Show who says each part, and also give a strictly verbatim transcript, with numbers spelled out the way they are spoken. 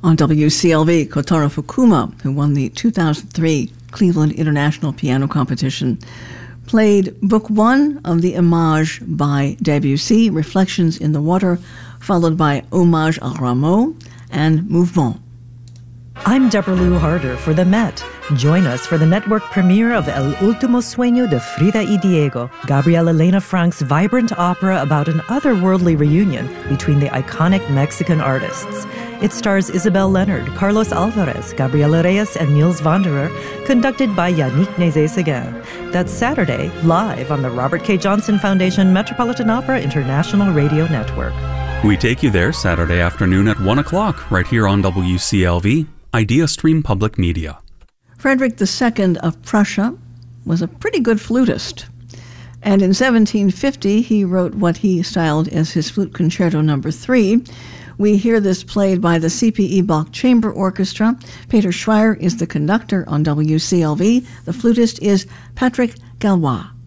Speaker 1: On W C L V, Kotaro Fukuma, who won the two thousand three Cleveland International Piano Competition, played Book One of the Image by Debussy, Reflections in the Water, followed by Hommage à Rameau and Mouvement.
Speaker 2: I'm Deborah Lou Harder for The Met. Join us for the network premiere of El Último Sueño de Frida y Diego, Gabriel Elena Frank's vibrant opera about an otherworldly reunion between the iconic Mexican artists. It stars Isabel Leonard, Carlos Alvarez, Gabriela Reyes, and Niels Wanderer, conducted by Yannick Nézet-Séguin. That's Saturday, live on the Robert K. Johnson Foundation Metropolitan Opera International Radio Network.
Speaker 3: We take you there Saturday afternoon at one o'clock, right here on W C L V, Idea Stream Public Media.
Speaker 1: Frederick the Second of Prussia was a pretty good flutist. And in seventeen fifty, he wrote what he styled as his Flute Concerto Number Three. We hear this played by the C P E Bach Chamber Orchestra. Peter Schreier is the conductor on W C L V. The flutist is Patrick Gallois.